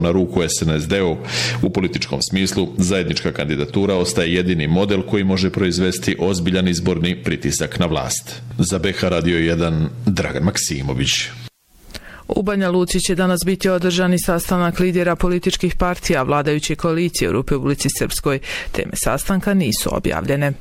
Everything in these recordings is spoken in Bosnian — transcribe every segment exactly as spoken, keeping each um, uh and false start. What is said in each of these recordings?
Na ruku es en es de-u u političkom smislu zajednička kandidatura ostaje jedini model koji može proizvesti ozbiljan izborni pritisak na vlast. Za be ha Radio jedan, Dragan Maksimović. U Banja Luci će danas biti održani sastanak lidera političkih partija vladajuće koalicije u Republici Srpskoj. Teme sastanka nisu objavljene.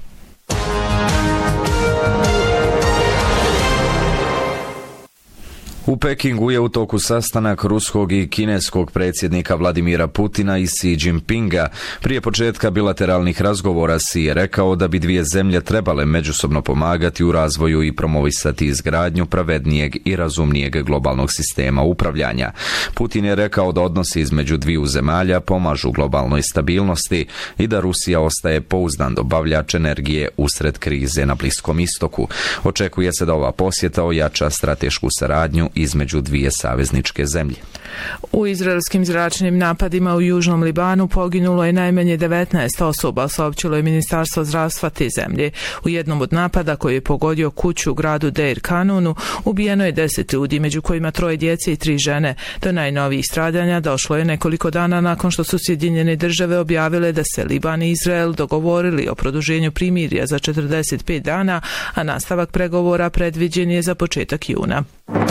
U Pekingu je u toku sastanak ruskog i kineskog predsjednika Vladimira Putina i Xi Jinpinga. Prije početka bilateralnih razgovora Xi je rekao da bi dvije zemlje trebale međusobno pomagati u razvoju i promovisati izgradnju pravednijeg i razumnijeg globalnog sistema upravljanja. Putin je rekao da odnosi između dviju zemalja pomažu globalnoj stabilnosti i da Rusija ostaje pouzdan dobavljač energije usred krize na Bliskom istoku. Očekuje se da ova posjeta ojača stratešku saradnju između dvije savezničke zemlje. U izraelskim zračnim napadima u Južnom Libanu poginulo je najmanje devetnaest osoba, saopćilo je Ministarstvo zdravstva te zemlje. U jednom od napada koji je pogodio kuću u gradu Deir Kanunu ubijeno je deset ljudi, među kojima troje djece i tri žene. Do najnovijih stradanja došlo je nekoliko dana nakon što su Sjedinjene države objavile da se Liban i Izrael dogovorili o produženju primirja za četrdeset pet dana, a nastavak pregovora predviđen je za početak juna.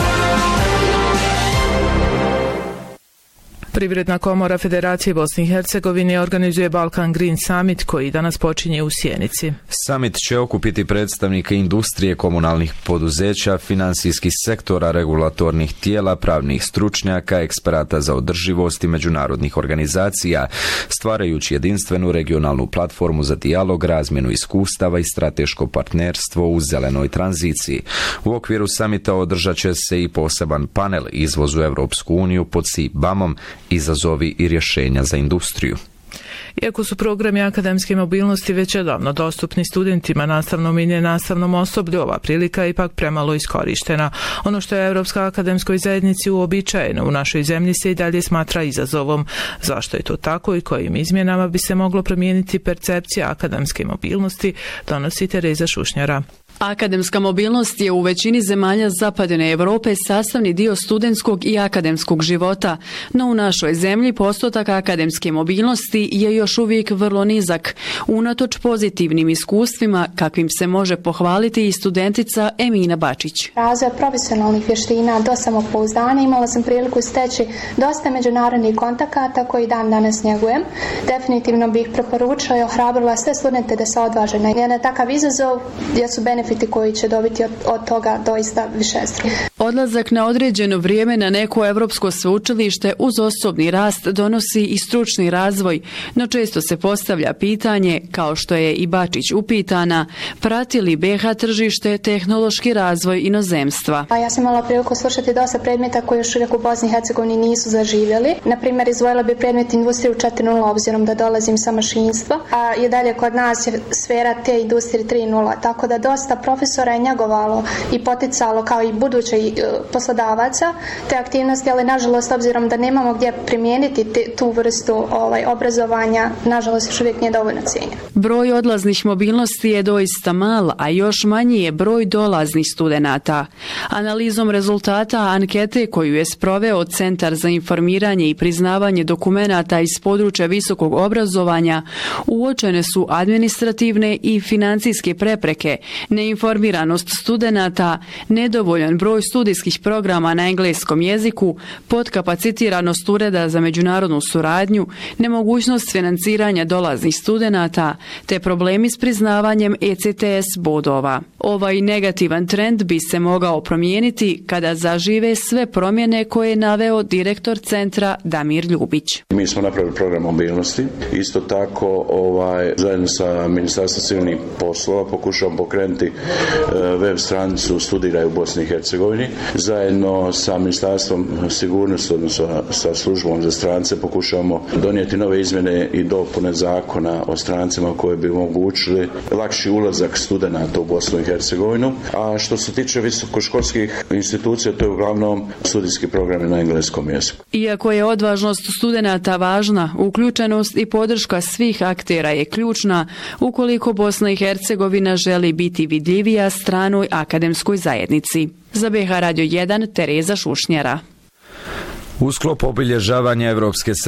Privredna komora Federacije Bosne i Hercegovine organizuje Balkan Green Summit koji danas počinje u Sjenici. Summit će okupiti predstavnike industrije, komunalnih poduzeća, finansijskih sektora, regulatornih tijela, pravnih stručnjaka, eksperata za održivost i međunarodnih organizacija, stvarajući jedinstvenu regionalnu platformu za dijalog, razmjenu iskustava i strateško partnerstvo u zelenoj tranziciji. U okviru samita održat će se i poseban panel izvoz u Evropsku uniju pod S I B A M-om, izazovi i rješenja za industriju. Iako su programi akademske mobilnosti već odavno dostupni studentima, nastavnom i nenastavnom osoblju, ova prilika je ipak premalo iskorištena. Ono što je Evropska akademskoj zajednici uobičajeno u našoj zemlji se i dalje smatra izazovom. Zašto je to tako i kojim izmjenama bi se moglo promijeniti percepcija akademske mobilnosti, donosi Tereza Šušnjara. Akademska mobilnost je u većini zemalja Zapadne Europe sastavni dio studentskog i akademskog života, no u našoj zemlji postotak akademske mobilnosti je još uvijek vrlo nizak, unatoč pozitivnim iskustvima kakvim se može pohvaliti i studentica Emina Bačić. Razvoj profesionalnih vještina do samopouzdanja imala sam priliku steći dosta međunarodnih kontakata koji dan danas njegujem. Definitivno bih preporučila i ohrabrila sve studente da se odvaže na jedan takav izazov jer su benefiti koji će dobiti od, od toga doista višestruki. Odlazak na određeno vrijeme na neko evropsko sveučilište uz osobni rast donosi i stručni razvoj, no često se postavlja pitanje, kao što je i Bačić upitana, prati li be ha tržište tehnološki razvoj inozemstva? A ja sam imala priliku slušati dosta predmeta koji još uvijek u Bosni i Hercegovini nisu zaživjeli. Naprimjer, izdvojila bi predmet industriju četiri nula obzirom da dolazim sa mašinstva, a i dalje kod nas je sfera te industrije tri nula, tako da dosta profesora je njegovalo i poticalo kao i buduće poslodavaca te aktivnosti, ali nažalost obzirom da nemamo gdje primijeniti te, tu vrstu ovaj, obrazovanja, nažalost još uvijek nije dovoljno cijenjen. Broj odlaznih mobilnosti je doista mal, a još manji je broj dolaznih studenata. Analizom rezultata ankete koju je sproveo Centar za informiranje i priznavanje dokumenata iz područja visokog obrazovanja, uočene su administrativne i financijske prepreke, neinformiranost studenata, nedovoljan broj studijskih programa na engleskom jeziku, podkapacitiranost ureda za međunarodnu suradnju, nemogućnost financiranja dolaznih studenata, te problemi s priznavanjem e ce te es bodova. Ovaj negativan trend bi se mogao promijeniti kada zažive sve promjene koje je naveo direktor centra Damir Ljubić. Mi smo napravili program mobilnosti. Isto tako ovaj, zajedno sa Ministarstvom civilnih poslova pokušamo pokrenuti web stranicu Studiraj u Bosni i Hercegovini. Zajedno sa Ministarstvom sigurnosti, odnosno sa službom za strance, pokušavamo donijeti nove izmjene i dopune zakona o strancima koje bi omogućili lakši ulazak studenata u Bosnu i Hercegovinu. A što se tiče visokoškolskih institucija, to je uglavnom studijski programi na engleskom jeziku. Iako je odvažnost studenata važna, uključenost i podrška svih aktera je ključna ukoliko Bosna i Hercegovina želi biti vidljivija stranoj akademskoj zajednici. Za be ha Radio jedan, Tereza Šušnjara. U sklopu obilježavanja Evropske